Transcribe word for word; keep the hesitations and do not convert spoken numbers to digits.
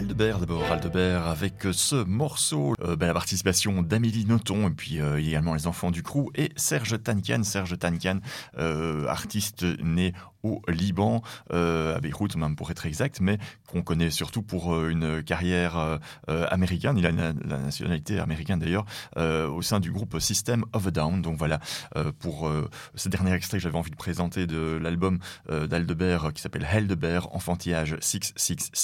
Aldebert, d'abord Aldebert avec ce morceau, euh, ben, la participation d'Amélie Nothomb et puis euh, également les enfants du crew et Serge Tankian, Serge Tankian, euh, artiste né au Liban, euh, à Beyrouth même pour être exact, mais qu'on connaît surtout pour euh, une carrière euh, américaine. Il a la, la nationalité américaine d'ailleurs, euh, au sein du groupe System of a Down. Donc voilà, euh, pour euh, ce dernier extrait que j'avais envie de présenter de l'album euh, d'Aldebert euh, qui s'appelle Heldebert, Enfantillage six cent soixante-six.